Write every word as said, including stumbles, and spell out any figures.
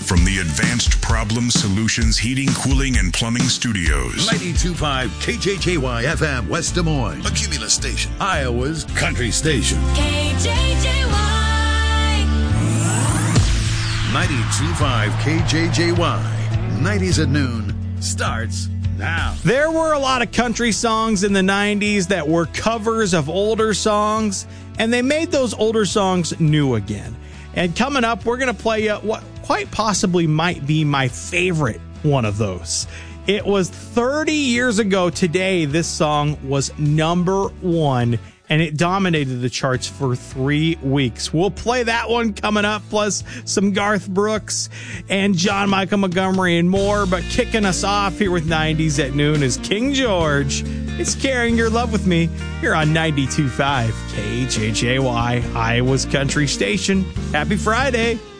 from the Advanced Problem Solutions Heating, Cooling, and Plumbing Studios. ninety-two point five K J J Y F M, West Des Moines. A Cumulus station. Iowa's country station. K J J Y. ninety-two point five K J J Y. nineties at noon starts now. There were a lot of country songs in the nineties that were covers of older songs, and they made those older songs new again. And coming up, we're going to play you what quite possibly might be my favorite one of those. It was thirty years ago today, this song was number one, and it dominated the charts for three weeks. We'll play that one coming up, plus some Garth Brooks and John Michael Montgomery and more. But kicking us off here with nineties at noon is King George. It's Carrying Your Love With Me here on ninety-two point five K J J Y, Iowa's country station. Happy Friday.